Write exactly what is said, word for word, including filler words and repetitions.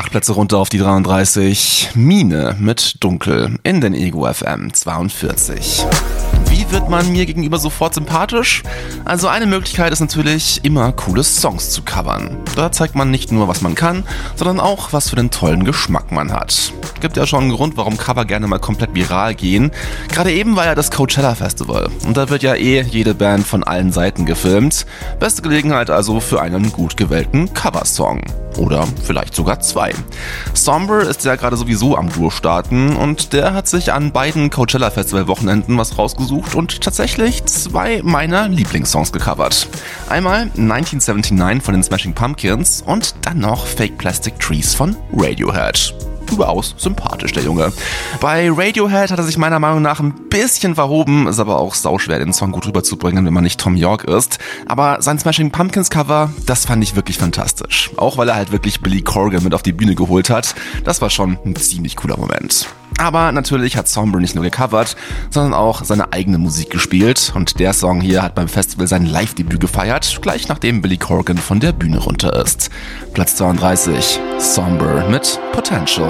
Acht Plätze runter auf die dreiunddreißig. Mine mit Dunkel in den Ego F M zweiundvierzig. Wie wird man mir gegenüber sofort sympathisch? Also eine Möglichkeit ist natürlich, immer coole Songs zu covern. Da zeigt man nicht nur, was man kann, sondern auch, was für einen tollen Geschmack man hat. Gibt ja schon einen Grund, warum Cover gerne mal komplett viral gehen. Gerade eben war ja das Coachella Festival und da wird ja eh jede Band von allen Seiten gefilmt. Beste Gelegenheit also für einen gut gewählten Coversong. Oder vielleicht sogar zwei. Somber ist ja gerade sowieso am Durchstarten und der hat sich an beiden Coachella Festival Wochenenden was rausgesucht und tatsächlich zwei meiner Lieblingssongs gecovert. Einmal neunzehnhundertneunundsiebzig von den Smashing Pumpkins und dann noch Fake Plastic Trees von Radiohead. Überaus sympathisch, der Junge. Bei Radiohead hat er sich meiner Meinung nach ein bisschen verhoben, ist aber auch sauschwer, den Song gut rüberzubringen, wenn man nicht Tom York ist. Aber sein Smashing Pumpkins Cover, das fand ich wirklich fantastisch. Auch weil er halt wirklich Billy Corgan mit auf die Bühne geholt hat. Das war schon ein ziemlich cooler Moment. Aber natürlich hat Somber nicht nur gecovert, sondern auch seine eigene Musik gespielt. Und der Song hier hat beim Festival sein Live-Debüt gefeiert, gleich nachdem Billy Corgan von der Bühne runter ist. Platz zweiunddreißig, Somber mit Potential.